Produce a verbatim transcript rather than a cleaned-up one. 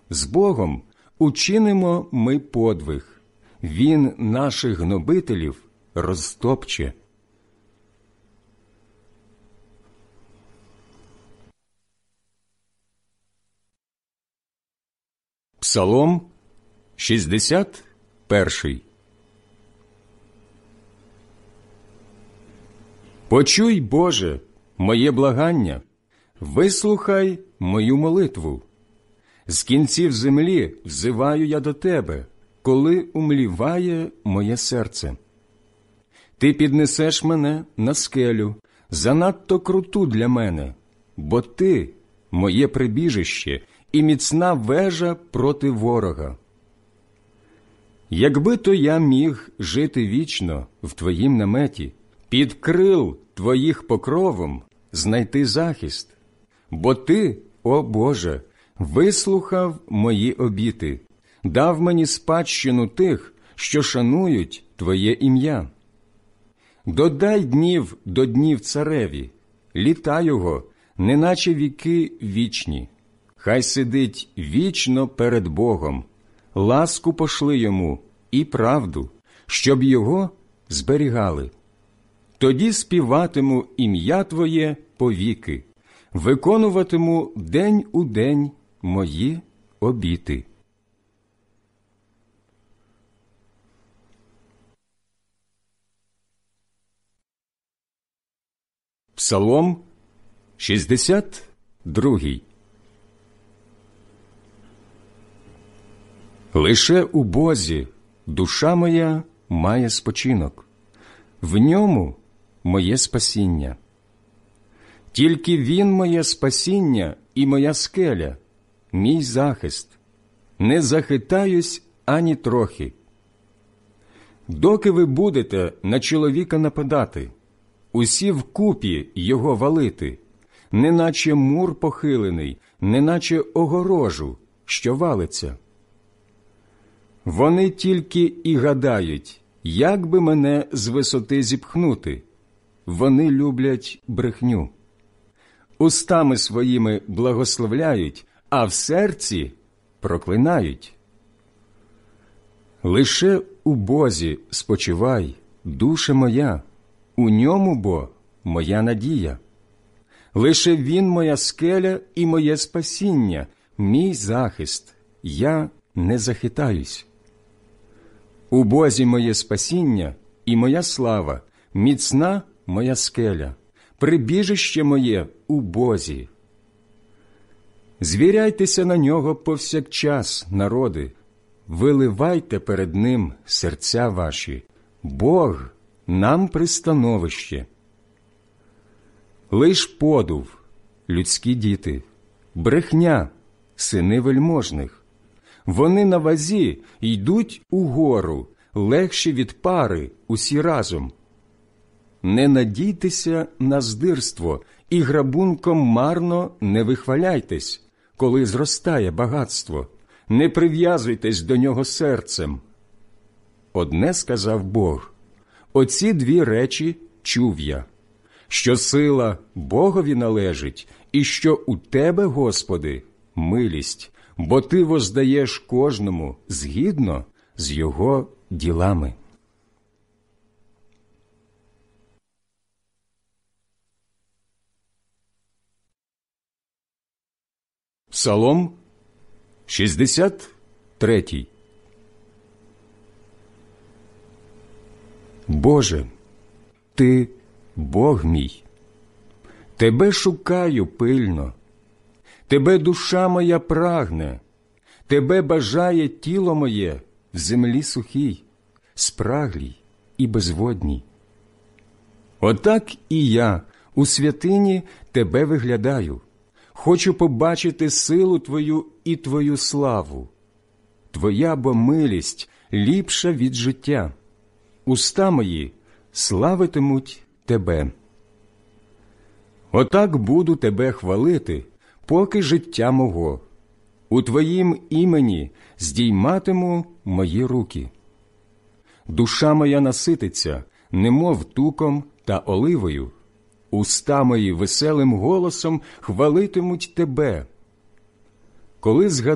З Богом учинимо ми подвиг. Він наших гнобителів розтопче. Псалом шістдесят перший. Почуй, Боже, моє благання, вислухай мою молитву. З кінців землі взиваю я до Тебе, коли умліває моє серце. Ти піднесеш мене на скелю, занадто круту для мене, бо Ти – моє прибіжище і міцна вежа проти ворога. Якби то я міг жити вічно в Твоїм наметі, під крил Твоїх покровом знайти захист, бо Ти, о Боже, вислухав мої обіти, дав мені спадщину тих, що шанують Твоє ім'я. Додай днів до днів цареві, літа його, неначе віки вічні. Хай сидить вічно перед Богом, ласку пошли йому і правду, щоб його зберігали. Тоді співатиму ім'я Твоє повіки, виконуватиму день у день мої обіти. Псалом шістдесят другий. Лише у Бозі душа моя має спочинок, в ньому моє спасіння. Тільки Він моє спасіння і моя скеля, мій захист. Не захитаюсь ані трохи. Доки ви будете на чоловіка нападати, усі вкупі його валити, неначе мур похилений, неначе огорожу, що валиться. Вони тільки і гадають, як би мене з висоти зіпхнути. Вони люблять брехню. Устами своїми благословляють, а в серці проклинають. Лише у Бозі спочивай, душе моя, у ньому бо моя надія. Лише Він моя скеля і моє спасіння, мій захист, я не захитаюсь. У Бозі моє спасіння і моя слава, міцна моя скеля, прибіжище моє у Бозі. Звіряйтеся на нього повсякчас, народи, виливайте перед ним серця ваші, Бог нам пристановище. Лиш подув, людські діти, брехня, сини вельможних. Вони на вазі йдуть угору, легші від пари усі разом. Не надійтеся на здирство і грабунком марно не вихваляйтесь, коли зростає багатство. Не прив'язуйтесь до нього серцем. Одне сказав Бог, оці дві речі чув я, що сила Богові належить, і що у Тебе, Господи, милість, бо Ти воздаєш кожному згідно з його ділами. Псалом шістдесят третій. Боже, Ти – Бог мій, Тебе шукаю пильно, Тебе душа моя прагне, Тебе бажає тіло моє в землі сухій, спраглій і безводній. Отак і я у святині Тебе виглядаю, хочу побачити силу Твою і Твою славу. Твоя бо милість ліпша від життя, уста мої славитимуть Тебе. Отак буду Тебе хвалити, поки життя мого. У Твоїм імені здійматиму мої руки. Душа моя насититься, немов туком та оливою. Уста мої веселим голосом хвалитимуть Тебе. Коли згадаю